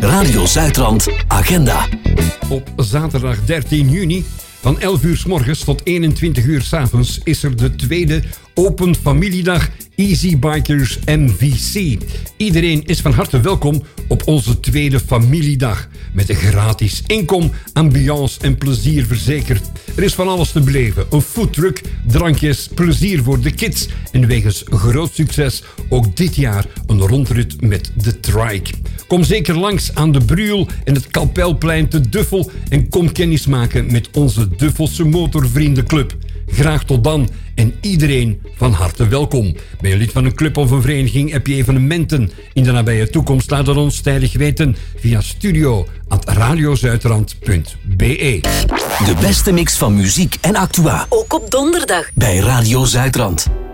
Radio Zuidrand Agenda. Op zaterdag 13 juni van 11 uur 's morgens tot 21 uur 's avonds is er de tweede Open Familiedag Easy Bikers MVC. Iedereen is van harte welkom op onze tweede familiedag. Met een gratis inkom, ambiance en plezier verzekerd. Er is van alles te beleven. Een foodtruck, drankjes, plezier voor de kids. En wegens groot succes ook dit jaar een rondrit met de trike. Kom zeker langs aan de Bruel en het Kapelplein te Duffel. En kom kennis maken met onze Duffelse Motorvriendenclub. Graag tot dan en iedereen van harte welkom. Ben je lid van een club of een vereniging? Heb je evenementen in de nabije toekomst? Laat het ons tijdig weten via studio@radiozuidrand.be. De beste mix van muziek en actua. Ook op donderdag. Bij Radio Zuidrand.